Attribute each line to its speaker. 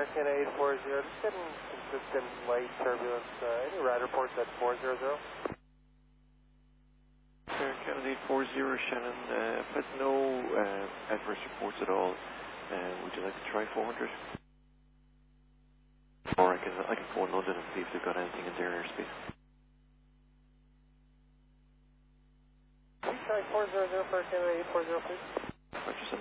Speaker 1: Canada 840, just getting consistent light turbulence. Any ride reports at 400?
Speaker 2: Canada 840, Shannon, but no adverse reports at all. Would you like to try 400? Or I can phone London and see if they've got anything in their airspace.
Speaker 1: Can you try 400 for Canada 840, please?
Speaker 2: Roger,